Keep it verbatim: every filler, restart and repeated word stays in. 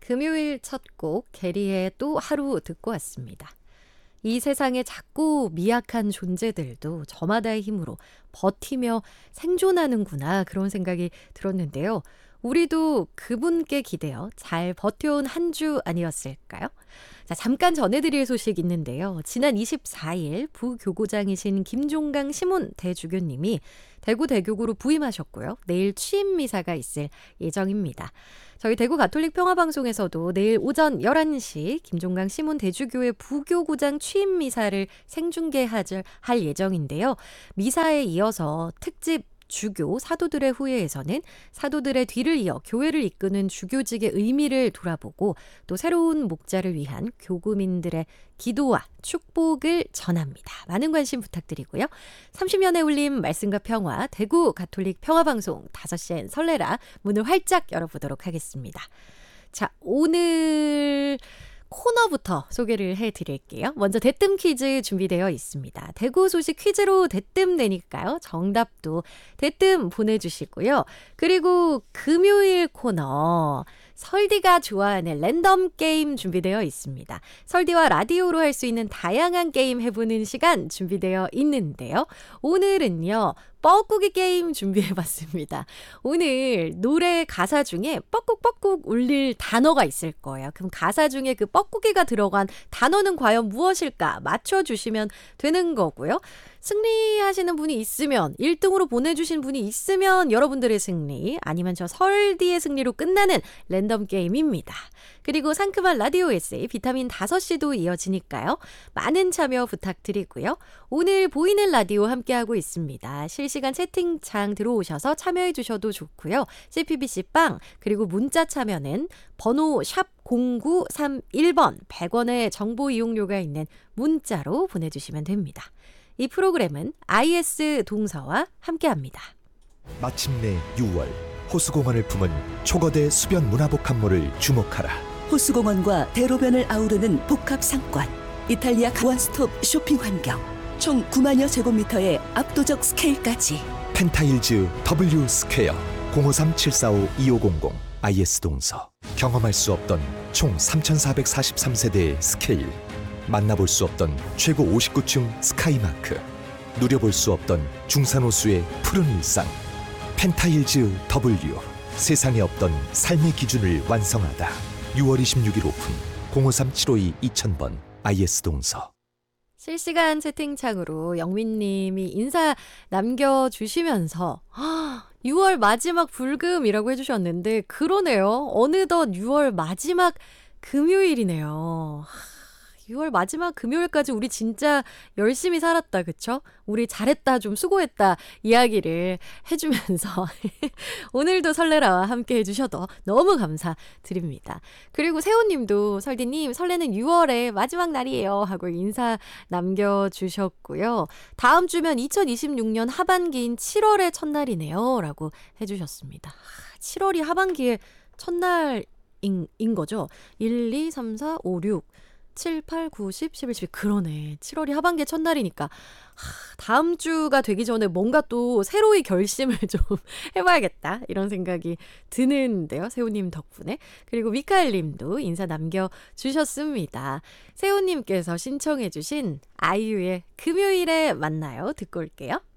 금요일 첫 곡 게리의 또 하루 듣고 왔습니다. 이 세상에 작고 미약한 존재들도 저마다의 힘으로 버티며 생존하는구나 그런 생각이 들었는데요. 우리도 그분께 기대어 잘 버텨온 한 주 아니었을까요? 자, 잠깐 전해드릴 소식 있는데요. 지난 이십사일 부교구장이신 김종강 시몬 대주교님이 대구 대교구로 부임하셨고요. 내일 취임 미사가 있을 예정입니다. 저희 대구 가톨릭 평화방송에서도 내일 오전 열한 시 김종강 시몬 대주교의 부교구장 취임 미사를 생중계할 예정인데요. 미사에 이어서 특집 주교 사도들의 후예에서는 사도들의 뒤를 이어 교회를 이끄는 주교직의 의미를 돌아보고 또 새로운 목자를 위한 교구민들의 기도와 축복을 전합니다. 많은 관심 부탁드리고요. 삼십 년의 울림 말씀과 평화 대구 가톨릭 평화방송 다섯 시엔 설레라 문을 활짝 열어보도록 하겠습니다. 자, 오늘 코너부터 소개를 해드릴게요. 먼저 대뜸 퀴즈 준비되어 있습니다. 대구 소식 퀴즈로 대뜸 내니까요. 정답도 대뜸 보내주시고요. 그리고 금요일 코너 설디가 좋아하는 랜덤 게임 준비되어 있습니다. 설디와 라디오로 할 수 있는 다양한 게임 해보는 시간 준비되어 있는데요. 오늘은요. 뻐꾸기 게임 준비해봤습니다. 오늘 노래 가사 중에 뻐꾹뻐꾹 울릴 단어가 있을 거예요. 그럼 가사 중에 그 뻐꾸기가 들어간 단어는 과연 무엇일까 맞춰주시면 되는 거고요. 승리하시는 분이 있으면 일 등으로 보내주신 분이 있으면 여러분들의 승리 아니면 저 설디의 승리로 끝나는 랜덤 게임입니다. 그리고 상큼한 라디오 에세이 비타민 다섯 시도 이어지니까요. 많은 참여 부탁드리고요. 오늘 보이는 라디오 함께하고 있습니다. 실시간 채팅창 들어오셔서 참여해 주셔도 좋고요. 씨피비씨 빵 그리고 문자 참여는 번호 샵 공구삼일 번 백 원의 정보 이용료가 있는 문자로 보내주시면 됩니다. 이 프로그램은 아이에스 동서와 함께합니다. 마침내 유월 호수공원을 품은 초거대 수변 문화복합물을 주목하라. 호수공원과 대로변을 아우르는 복합상권 이탈리아 원스톱 쇼핑 환경 총 구만여 제곱미터의 압도적 스케일까지 펜타일즈 W 스퀘어 공오삼 칠사오 이오공공 아이에스 동서 경험할 수 없던 총 삼천사백사십삼 세대의 스케일 만나볼 수 없던 최고 오십구 층 스카이마크 누려볼 수 없던 중산호수의 푸른 일상 펜타일즈 W 세상에 없던 삶의 기준을 완성하다 유월 이십육일 오픈 공오삼 칠오이 이천 번 아이에스 동서 실시간 채팅창으로 영민님이 인사 남겨주시면서 유월 마지막 불금이라고 해주셨는데 그러네요. 어느덧 유월 마지막 금요일이네요. 유월 마지막 금요일까지 우리 진짜 열심히 살았다, 그쵸? 우리 잘했다, 좀 수고했다 이야기를 해주면서 오늘도 설레라와 함께 해주셔도 너무 감사드립니다. 그리고 세호님도 설디님 설레는 유월의 마지막 날이에요 하고 인사 남겨주셨고요. 다음 주면 이천이십육 년 하반기인 칠월의 첫날이네요 라고 해주셨습니다. 칠월이 하반기의 첫날인 인 거죠? 일, 이, 삼, 사, 오, 육 칠, 팔, 구, 십, 십일, 십이 그러네. 칠월이 하반기의 첫날이니까 하, 다음 주가 되기 전에 뭔가 또 새로이 결심을 좀 해봐야겠다 이런 생각이 드는데요. 세호님 덕분에. 그리고 미카엘님도 인사 남겨주셨습니다. 세호님께서 신청해 주신 아이유의 금요일에 만나요 듣고 올게요.